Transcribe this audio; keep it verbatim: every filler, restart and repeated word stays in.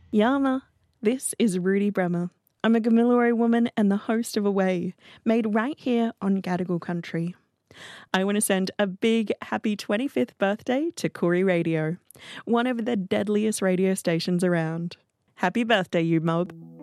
Yama, this is Rudy Bremer. I'm a Gamilaroi woman and the host of Away, made right here on Gadigal country. I want to send a big happy twenty-fifth birthday to Koori Radio, one of the deadliest radio stations around. Happy birthday, you mob.